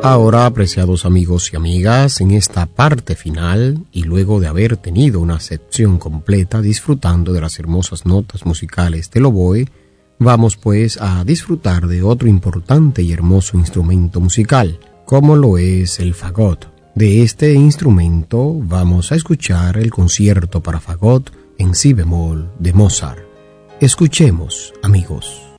Ahora, apreciados amigos y amigas, en esta parte final, y luego de haber tenido una sección completa disfrutando de las hermosas notas musicales del oboe, vamos pues a disfrutar de otro importante y hermoso instrumento musical, como lo es el fagot. De este instrumento vamos a escuchar el concierto para fagot en si bemol de Mozart. Escuchemos, amigos.